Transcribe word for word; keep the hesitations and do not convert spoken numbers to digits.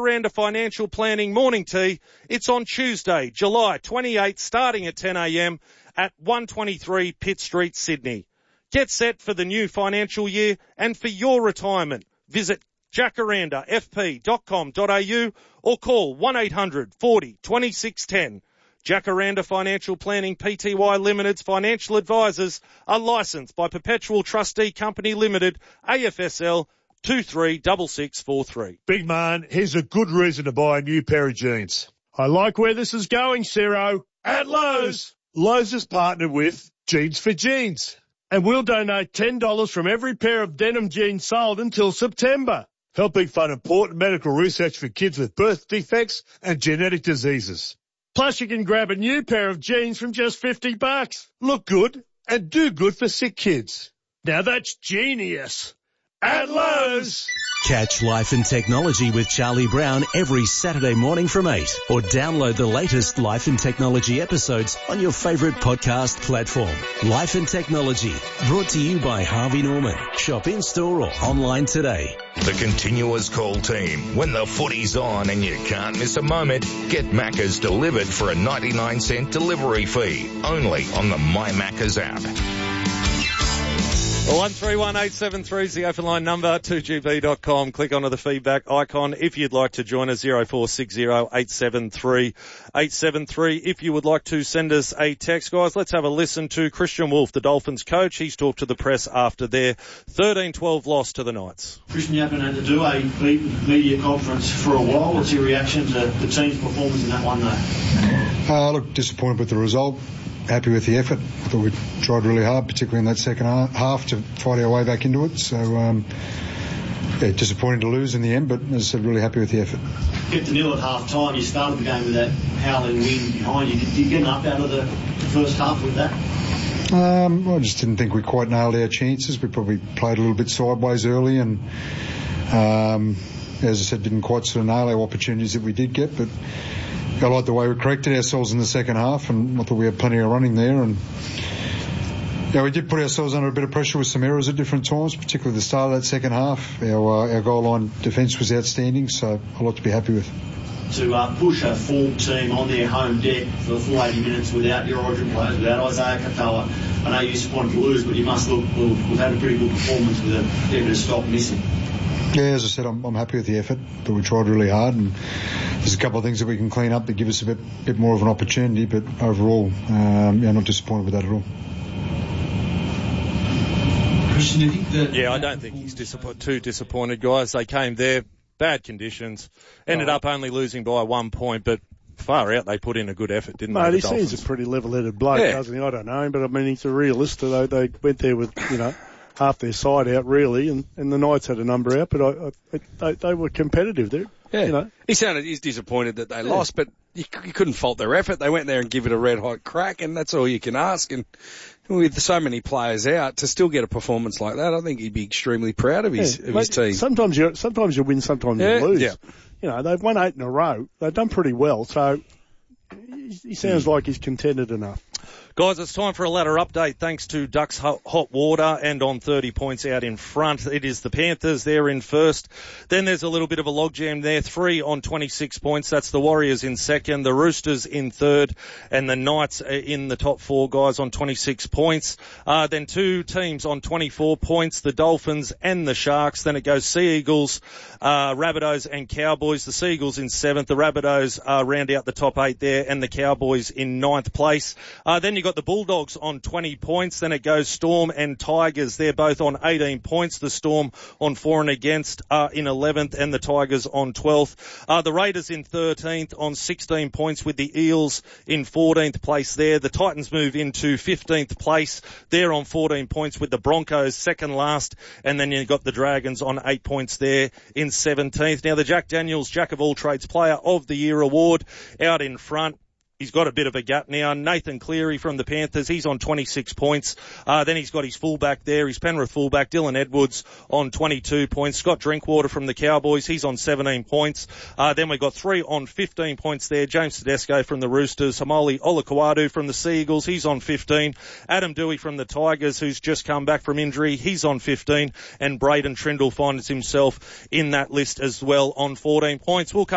Jacaranda Financial Planning Morning Tea. It's on Tuesday, July twenty-eighth, starting at ten a.m. at one twenty-three Pitt Street, Sydney. Get set for the new financial year and for your retirement. Visit jacaranda f p dot com dot a u or call one eight hundred forty twenty-six ten. Jacaranda Financial Planning Pty Limited's financial advisors are licensed by Perpetual Trustee Company Limited, A F S L two three six six four three. Big man, here's a good reason to buy a new pair of jeans. I like where this is going, Ciro. At Lowe's. Lowe's has partnered with Jeans for Jeans, and we'll donate ten dollars from every pair of denim jeans sold until September, helping fund important medical research for kids with birth defects and genetic diseases. Plus, you can grab a new pair of jeans from just fifty bucks. Look good and do good for sick kids. Now that's genius. At Lowe's. Catch Life and Technology with Charlie Brown every Saturday morning from eight, or download the latest Life and Technology episodes on your favourite podcast platform. Life and Technology, brought to you by Harvey Norman. Shop in-store or online today. The Continuous Call team. When the footy's on and you can't miss a moment, get Macca's delivered for a ninety-nine cent delivery fee. Only on the My Macca's app. one three one eight seven three is the open line number, two g b dot com. Click onto the feedback icon if you'd like to join us, zero four six zero eight seven three eight seven three. If you would like to send us a text, guys, let's have a listen to Christian Wolf, the Dolphins coach. He's talked to the press after their thirteen twelve loss to the Knights. Christian, you haven't had to do a media conference for a while. What's your reaction to the team's performance in that one, though? Uh, look, disappointed with the result. Happy with the effort. I thought we tried really hard, particularly in that second half, to fight our way back into it. So, um, yeah, disappointing to lose in the end, but as I said, really happy with the effort. Get to nil at half time. You started the game with that howling wind behind you. Did you get enough out of the first half with that? Um, I just didn't think we quite nailed our chances. We probably played a little bit sideways early, and um, as I said, didn't quite sort of nail our opportunities that we did get, but I like the way we corrected ourselves in the second half, and I thought we had plenty of running there. And yeah, we did put ourselves under a bit of pressure with some errors at different times, particularly the start of that second half. Our, uh, our goal line defence was outstanding, so a lot to be happy with. To uh, push a form team on their home deck for the full eighty minutes without your origin players, without Isaiah Katoa. I know you're disappointed to lose, but you must look, well, we've had a pretty good performance with a fair bit of stock missing. Yeah, as I said, I'm, I'm happy with the effort, but we tried really hard, and there's a couple of things that we can clean up that give us a bit, bit more of an opportunity, but overall, um, yeah, I'm not disappointed with that at all. Christian, do you think that... Yeah, I don't think he's disappoint- too disappointed, guys. They came there, bad conditions, ended up only losing by one point, but far out they put in a good effort, didn't Mate, they? he seems a pretty level-headed bloke, yeah. doesn't he? I don't know him, but I mean, he's a realist. They, they went there with, you know, half their side out, really, and, and the Knights had a number out, but I, I, they, they were competitive there. Yeah, you know. he sounded he's disappointed that they yeah. lost, but you, you couldn't fault their effort. They went there and give it a red hot crack, and that's all you can ask. And with so many players out, to still get a performance like that, I think he'd be extremely proud of his yeah. of Mate, his team. Sometimes you sometimes you win, sometimes yeah. you lose. Yeah. You know, they've won eight in a row. They've done pretty well, so he, he sounds mm. like he's contented enough. Guys, it's time for a ladder update thanks to Ducks Hot Water, and on thirty points out in front, it is the Panthers. They're in first. Then there's a little bit of a logjam there. Three on twenty-six points. That's the Warriors in second, the Roosters in third, and the Knights in the top four, guys, on twenty-six points. Uh, then two teams on twenty-four points, the Dolphins and the Sharks. Then it goes Sea Eagles, uh, Rabbitohs and Cowboys. The Sea Eagles in seventh, the Rabbitohs uh, round out the top eight there, and the Cowboys in ninth place. Uh, then you got the Bulldogs on twenty points. Then it goes Storm and Tigers. They're both on eighteen points. The Storm on four and against are in eleventh, and the Tigers on twelfth. Uh, the Raiders in thirteenth on sixteen points, with the Eels in fourteenth place there. The Titans move into fifteenth place. They're on fourteen points, with the Broncos second last, and then you've got the Dragons on eight points there in seventeenth. Now the Jack Daniels Jack of All Trades Player of the Year award out in front. He's got a bit of a gap now. Nathan Cleary from the Panthers, he's on twenty-six points. Uh, then he's got his fullback there, his Penrith fullback, Dylan Edwards, on twenty-two points. Scott Drinkwater from the Cowboys, he's on seventeen points. Uh, then we've got three on fifteen points there. James Tedesco from the Roosters, Hamoli Olakwadu from the Sea Eagles, he's on fifteen. Adam Dewey from the Tigers, who's just come back from injury, he's on fifteen. And Braden Trindle finds himself in that list as well on fourteen points. We'll come